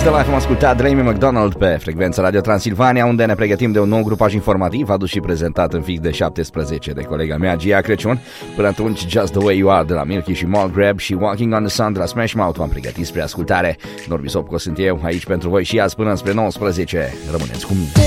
Afterlife am ascultat Dramie McDonald pe frecvența Radio Transilvania, unde ne pregătim de un nou grupaj informativ adus și prezentat în fix de 17 de colega mea, Gia Crăciun. Până atunci, Just The Way You Are de la Milky și Mall Grab și Walking on the Sun de la Smash Mouth v-am pregătit spre ascultare. Norbi Sopco sunt eu, aici pentru voi și azi până spre 19. Rămâneți cu mine.